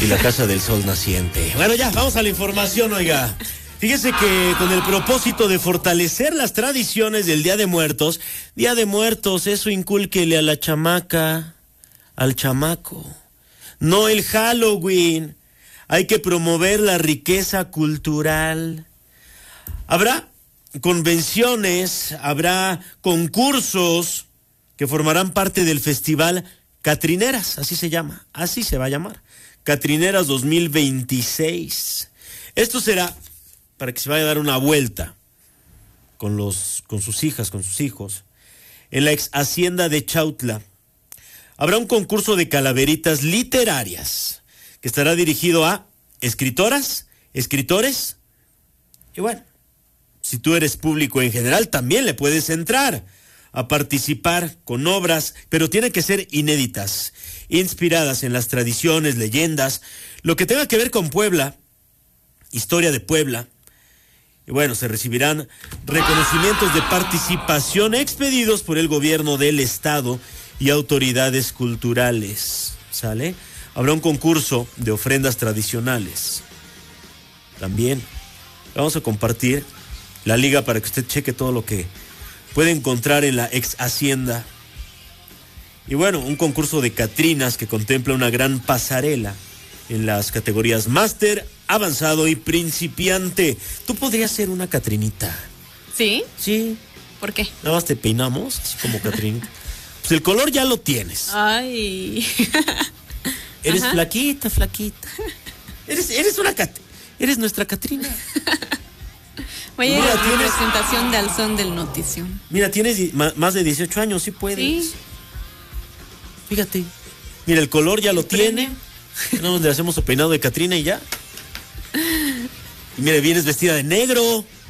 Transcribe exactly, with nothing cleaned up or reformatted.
y la Casa del Sol Naciente. Bueno, ya, vamos a la información, oiga. Fíjese que con el propósito de fortalecer las tradiciones del Día de Muertos, Día de Muertos, eso incúlquele a la chamaca, al chamaco. No el Halloween. Hay que promover la riqueza cultural. Habrá convenciones, habrá concursos que formarán parte del Festival Catrineras, así se llama, así se va a llamar. Catrineras dos mil veintiséis. Esto será para que se vaya a dar una vuelta con los, con sus hijas, con sus hijos, en la ex hacienda de Chautla. Habrá un concurso de calaveritas literarias que estará dirigido a escritoras, escritores, y bueno, si tú eres público en general, también le puedes entrar a participar con obras, pero tienen que ser inéditas, inspiradas en las tradiciones, leyendas, lo que tenga que ver con Puebla, historia de Puebla. Y bueno, se recibirán reconocimientos de participación expedidos por el gobierno del estado y autoridades culturales, ¿sale? Habrá un concurso de ofrendas tradicionales. También vamos a compartir la liga para que usted cheque todo lo que puede encontrar en la ex hacienda. Y bueno, un concurso de catrinas que contempla una gran pasarela en las categorías máster, avanzado y principiante. Tú podrías ser una catrinita. ¿Sí? Sí. ¿Por qué? Nada más te peinamos, así como catrinita. Pues el color ya lo tienes. Ay. Eres Ajá. flaquita, flaquita. Eres, eres una cat, eres nuestra Catrina. Voy a ir Mira, a la tienes- presentación de Al Son del Notición. Mira, tienes di- ma- más de dieciocho años, sí puedes. Sí. Fíjate. Mira, el color ya lo El tiene. No, le hacemos su peinado de Catrina y ya. Y mira, vienes vestida de negro.